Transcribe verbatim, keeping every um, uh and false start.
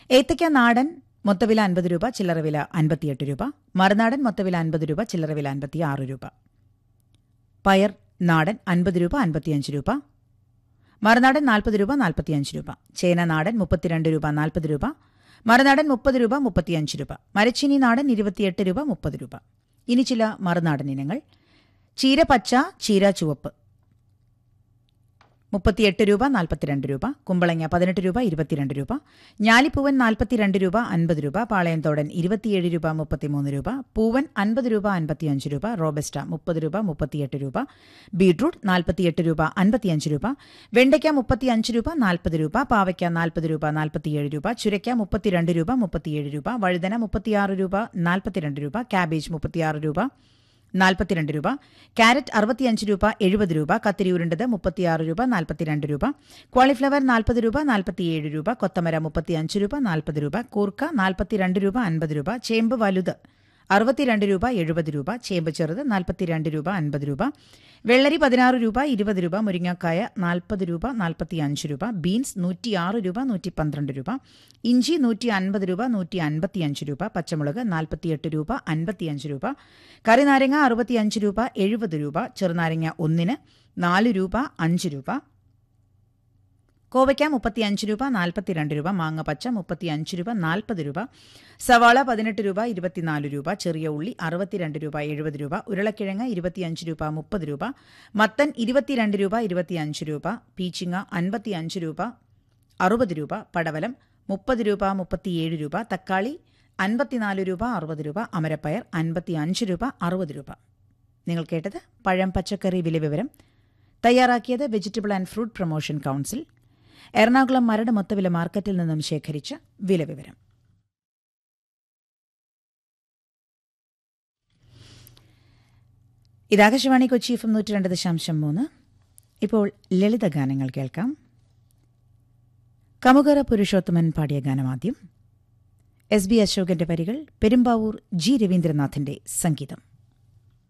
ഏത്തയ്ക്ക നാടൻ മൊത്തവില അൻപത് രൂപ, ചില്ലറവില അൻപത്തിയെട്ട് രൂപ. മറുനാടൻ മൊത്തവില അൻപത് രൂപ, ചില്ലറവില അൻപത്തിയാറ് രൂപ. പയർ നാടൻ അൻപത് രൂപ, അൻപത്തിയഞ്ച് രൂപ. മറുനാടൻ നാൽപ്പത് രൂപ, നാൽപ്പത്തിയഞ്ച് രൂപ. ചേന നാടൻ മുപ്പത്തിരണ്ട് രൂപ, നാൽപ്പത് രൂപ. മറുനാടൻ മുപ്പത് രൂപ, മുപ്പത്തിയഞ്ച് രൂപ. മരച്ചീനി നാടൻ ഇരുപത്തിയെട്ട് രൂപ, മുപ്പത് രൂപ. ഇനി ചില മറുനാടൻ ഇനങ്ങൾ. ചീര പച്ച, ചീര ചുവപ്പ് മുപ്പത്തിയെട്ട് രൂപ, നാൽപ്പത്തിരണ്ട് രൂപ. കുമ്പളങ്ങ പതിനെട്ട് രൂപ, ഇരുപത്തിരണ്ട് രൂപ. ഞാലിപ്പൂവൻ നാൽപ്പത്തിരണ്ട് രൂപ, അൻപത് രൂപ. പാളയംതോടൻ ഇരുപത്തിയേഴ് രൂപ, മുപ്പത്തിമൂന്ന് രൂപ. പൂവൻ അൻപത് രൂപ, അൻപത്തിയഞ്ച് രൂപ. റോബസ്റ്റ മുപ്പത് രൂപ, മുപ്പത്തിയെട്ട് രൂപ. ബീട്രൂട്ട് നാൽപ്പത്തിയെട്ട് രൂപ, അൻപത്തിയഞ്ച് രൂപ. വെണ്ടയ്ക്ക മുപ്പത്തിയഞ്ച് രൂപ, നാൽപ്പത് രൂപ. പാവയ്ക്ക നാൽപ്പത് രൂപ, നാൽപ്പത്തിയേഴ് രൂപ. ചുരയ്ക്ക മുപ്പത്തിരണ്ട് രൂപ, മുപ്പത്തിയേഴ് രൂപ. വഴുതന മുപ്പത്തിയാറ് രൂപ, നാൽപ്പത്തിരണ്ട് രൂപ. കാബേജ് മുപ്പത്തിയാറ് രൂപ, നാൽപ്പത്തിരണ്ട് രൂപ. ക്യാരറ്റ് അറുപത്തിയഞ്ച് രൂപ, എഴുപത് രൂപ. കത്തിരി ഉരുണ്ടത് മുപ്പത്തിയാറ് രൂപ, നാൽപ്പത്തിരണ്ട് രൂപ. കോളിഫ്ലവർ നാൽപ്പത് രൂപ, നാൽപ്പത്തിയേഴ് രൂപ. കൊത്തമര മുപ്പത്തിയഞ്ച് രൂപ, നാൽപ്പത് രൂപ. കൂർക്ക നാൽപ്പത്തിരണ്ട് രൂപ, അൻപത് രൂപ. ചേമ്പ് വലുത് അറുപത്തിരണ്ട് രൂപ, എഴുപത് രൂപ. ചേമ്പ് ചെറുത് നാൽപ്പത്തിരണ്ട് രൂപ, അൻപത് രൂപ. വെള്ളരി പതിനാറ് രൂപ, ഇരുപത് രൂപ. മുരിങ്ങക്കായ നാൽപ്പത് രൂപ, നാൽപ്പത്തിയഞ്ച് രൂപ. ബീൻസ് നൂറ്റിയാറ് രൂപ, നൂറ്റി പന്ത്രണ്ട് രൂപ. ഇഞ്ചി നൂറ്റി അൻപത് രൂപ, നൂറ്റി അൻപത്തിയഞ്ച് രൂപ. പച്ചമുളക് നാൽപ്പത്തിയെട്ട് രൂപ, അൻപത്തിയഞ്ച് രൂപ. കറിനാരങ്ങ അറുപത്തിയഞ്ച് രൂപ, എഴുപത് രൂപ. ചെറുനാരങ്ങ ഒന്നിന് നാല് രൂപ, അഞ്ച് രൂപ. കോവയ്ക്ക മുപ്പത്തിയഞ്ച് രൂപ, നാൽപ്പത്തിരണ്ട് രൂപ. മാങ്ങ പച്ച മുപ്പത്തിയഞ്ച് രൂപ, നാൽപ്പത് രൂപ. സവാള പതിനെട്ട് രൂപ, ഇരുപത്തിനാല് രൂപ. ചെറിയ ഉള്ളി അറുപത്തിരണ്ട് രൂപ, എഴുപത് രൂപ. ഉരുളക്കിഴങ്ങ് ഇരുപത്തിയഞ്ച് രൂപ, മുപ്പത് രൂപ. മത്തൻ ഇരുപത്തിരണ്ട് രൂപ, ഇരുപത്തിയഞ്ച് രൂപ. പീച്ചിങ്ങ അൻപത്തിയഞ്ച് രൂപ, അറുപത് രൂപ. പടവലം മുപ്പത് രൂപ, മുപ്പത്തിയേഴ് രൂപ. തക്കാളി അൻപത്തിനാല് രൂപ, അറുപത് രൂപ. അമരപ്പയർ അൻപത്തിയഞ്ച് രൂപ, അറുപത് രൂപ. നിങ്ങൾ കേട്ടത് പഴം പച്ചക്കറി വില വിവരം. തയ്യാറാക്കിയത് vegetable and fruit promotion council, Ernakulam Maradu മൊത്തവില മാർക്കറ്റിൽ നിന്നും ശേഖരിച്ച വില വിവരം. ഇത് ആകാശവാണി കൊച്ചി എഫ് എം നൂറ്റി രണ്ട് ദശാംശം മൂന്ന്. ഇപ്പോൾ ലളിതഗാനങ്ങൾ കേൾക്കാം. കമുകറ പുരുഷോത്തമൻ പാടിയ ഗാനമാദ്യം. എസ് ബി അശോകന്റെ വരികൾ, പെരുമ്പാവൂർ ജി രവീന്ദ്രനാഥിന്റെ സംഗീതം.